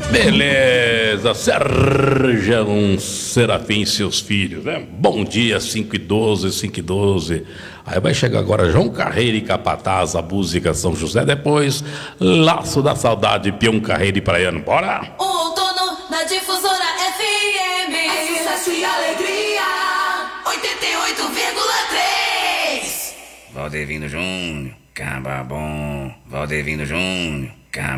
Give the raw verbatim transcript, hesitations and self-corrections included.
Beleza, Sérgio Serafim e seus filhos, né? Bom dia, cinco e doze, cinco e doze. Aí vai chegar agora João Carreiro e Capataz, a música São José. Depois, Laço da Saudade, Peão Carreiro e Praiano. Bora! O outono na difusora F M. É sucesso e alegria. oitenta e oito vírgula três. Valdevino Júnior, caba bom. Valdevino Júnior, caba